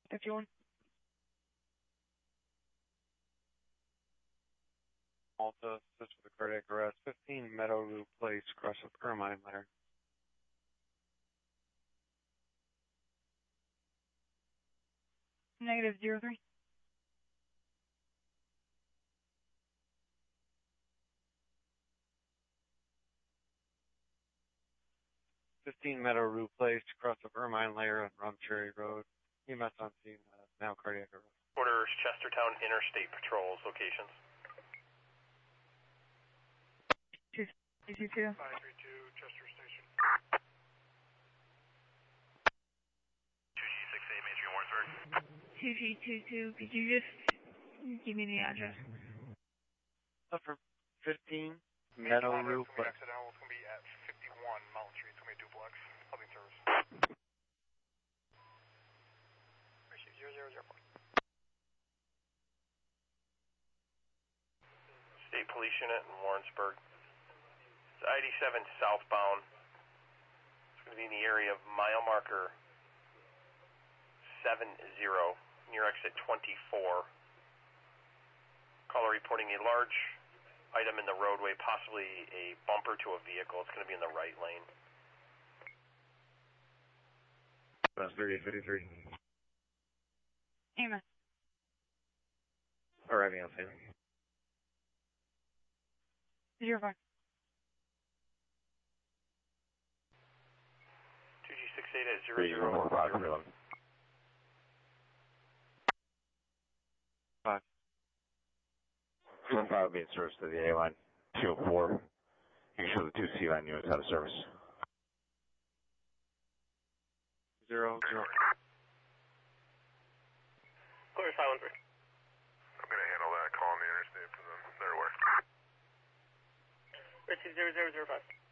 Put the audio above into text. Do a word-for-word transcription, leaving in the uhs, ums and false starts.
fifty-one. Malta, assist with a cardiac arrest. fifteen Meadow Rue Place, cross up Ermine Lair. Negative zero three. fifteen Meadow Rue Place, cross up Ermine Lair on Rumcherry Road. E M S on scene, uh, now cardiac arrest. Orders Chestertown Interstate Patrols locations. two two two. five three two, Chester Station. two G six eight, Main Street, Warrensburg. two G two two. Could you just give me the address? Up for fifteen Meadow Rue Place. Exit out, it's going to be at fifty-one Mountain Street. It's going to be a duplex. Helping service. Receive zero zero zero four. State Police Unit in Warrensburg. It's I eighty-seven southbound. It's going to be in the area of mile marker seven zero near exit twenty-four. Caller reporting a large item in the roadway, possibly a bumper to a vehicle. It's going to be in the right lane. That's thirty-eight fifty-three. Amen. Arriving on scene. Zero five. two G six eight at zero zero Five. two one five being service to the A line. two oh four. You can show the two C line units out of service. Zero, zero. Clear five one three. I'm going to handle that call on the interstate for them. They're aware. Receive zero zero zero five.